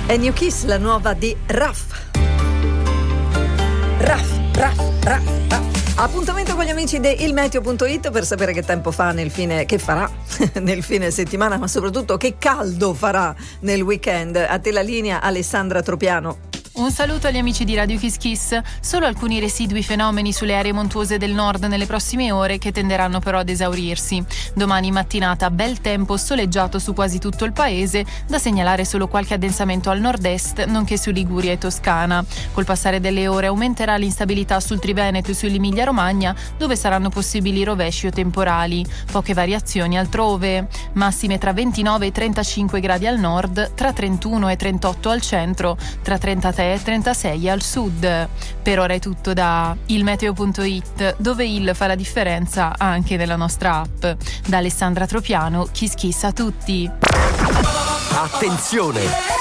È New Kiss, la nuova di Raf. Appuntamento con gli amici di ilmeteo.it per sapere che tempo fa che farà nel fine settimana, ma soprattutto che caldo farà nel weekend. A te la linea, Alessandra Tropiano. Un saluto agli amici di Radio Kiss Kiss. Solo alcuni residui fenomeni sulle aree montuose del nord nelle prossime ore, che tenderanno però ad esaurirsi. Domani mattinata bel tempo soleggiato su quasi tutto il paese, da segnalare solo qualche addensamento al nord-est, nonché su Liguria e Toscana. Col passare delle ore aumenterà l'instabilità sul Triveneto e sull'Emilia Romagna, dove saranno possibili rovesci o temporali. Poche variazioni altrove. Massime tra 29 e 35 gradi al nord, tra 31 e 38 al centro, tra 33 e 36 al sud. Per ora è tutto da ilmeteo.it, dove il fa la differenza anche nella nostra app. Da Alessandra Tropiano, Kiss Kiss a tutti. Attenzione!